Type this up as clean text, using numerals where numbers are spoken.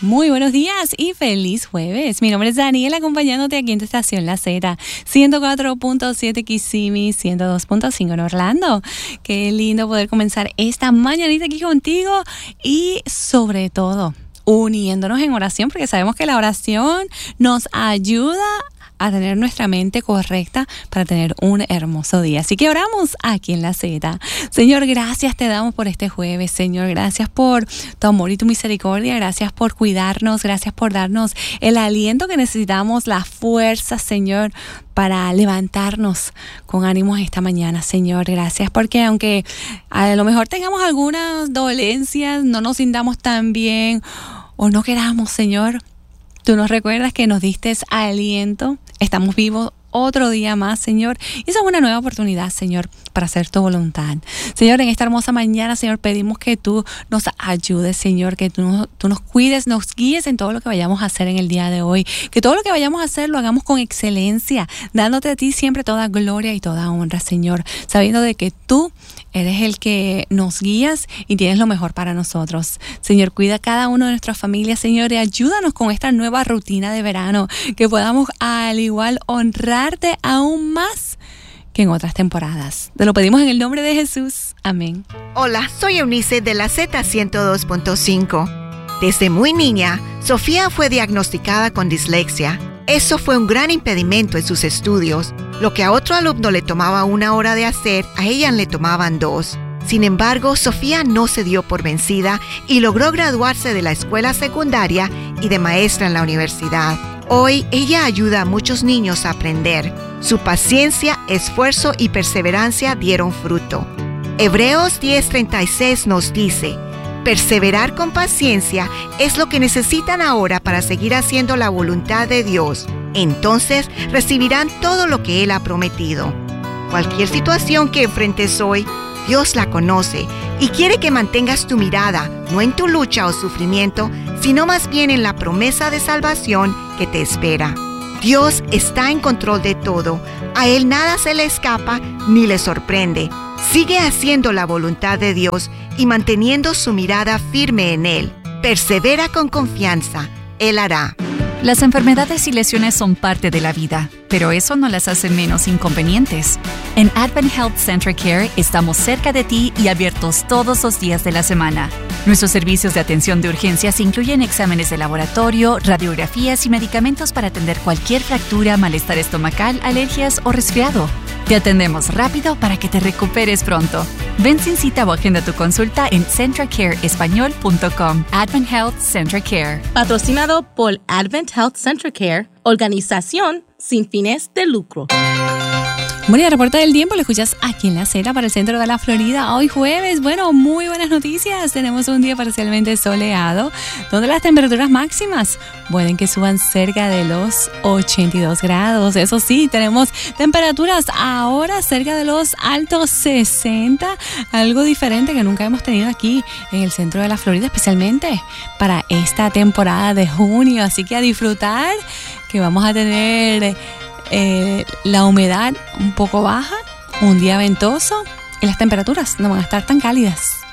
Muy buenos días y feliz jueves. Mi nombre es Daniela, acompañándote aquí en tu estación La Z, 104.7 Kissimmee, 102.5 en Orlando. Qué lindo poder comenzar esta mañanita aquí contigo y sobre todo uniéndonos en oración, porque sabemos que la oración nos ayuda a tener nuestra mente correcta para tener un hermoso día. Así que oramos aquí en La Z. Señor, gracias te damos por este jueves. Señor, gracias por tu amor y tu misericordia. Gracias por cuidarnos. Gracias por darnos el aliento que necesitamos, la fuerza, Señor, para levantarnos con ánimos esta mañana, Señor. Gracias porque aunque a lo mejor tengamos algunas dolencias, no nos sintamos tan bien o no queramos, Señor, tú nos recuerdas que nos diste aliento. Estamos vivos otro día más, Señor. Y esa es una nueva oportunidad, Señor, para hacer tu voluntad. Señor, en esta hermosa mañana, Señor, pedimos que tú nos ayudes, Señor, que tú nos cuides, nos guíes en todo lo que vayamos a hacer en el día de hoy. Que todo lo que vayamos a hacer lo hagamos con excelencia, dándote a ti siempre toda gloria y toda honra, Señor, sabiendo de que tú eres el que nos guías y tienes lo mejor para nosotros. Señor, cuida a cada uno de nuestras familias, Señor, y ayúdanos con esta nueva rutina de verano, que podamos al igual honrarte aún más que en otras temporadas. Te lo pedimos en el nombre de Jesús. Amén. Hola, soy Eunice de la Z102.5. Desde muy niña, Sofía fue diagnosticada con dislexia. Eso fue un gran impedimento en sus estudios. Lo que a otro alumno le tomaba 1 hora de hacer, a ella le tomaban 2. Sin embargo, Sofía no se dio por vencida y logró graduarse de la escuela secundaria y de maestra en la universidad. Hoy, ella ayuda a muchos niños a aprender. Su paciencia, esfuerzo y perseverancia dieron fruto. Hebreos 10:36 nos dice: perseverar con paciencia es lo que necesitan ahora para seguir haciendo la voluntad de Dios. Entonces recibirán todo lo que Él ha prometido. Cualquier situación que enfrentes hoy, Dios la conoce y quiere que mantengas tu mirada no en tu lucha o sufrimiento, sino más bien en la promesa de salvación que te espera. Dios está en control de todo. A Él nada se le escapa ni le sorprende. Sigue haciendo la voluntad de Dios y manteniendo su mirada firme en Él. Persevera con confianza. Él hará. Las enfermedades y lesiones son parte de la vida, pero eso no las hace menos inconvenientes. En Advent Health Central Care estamos cerca de ti y abiertos todos los días de la semana. Nuestros servicios de atención de urgencias incluyen exámenes de laboratorio, radiografías y medicamentos para atender cualquier fractura, malestar estomacal, alergias o resfriado. Te atendemos rápido para que te recuperes pronto. Ven sin cita o agenda tu consulta en centracareespañol.com. Advent Health Central Care. Patrocinado por Advent Health Central Care, organización sin fines de lucro. Bueno, y el reporte del tiempo lo escuchas aquí en La Z para el centro de la Florida. Hoy jueves, bueno, muy buenas noticias. Tenemos un día parcialmente soleado, donde las temperaturas máximas pueden que suban cerca de los 82 grados. Eso sí, tenemos temperaturas ahora cerca de los altos 60, algo diferente que nunca hemos tenido aquí en el centro de la Florida, especialmente para esta temporada de junio. Así que a disfrutar, que vamos a tener la humedad un poco baja, un día ventoso y las temperaturas no van a estar tan cálidas.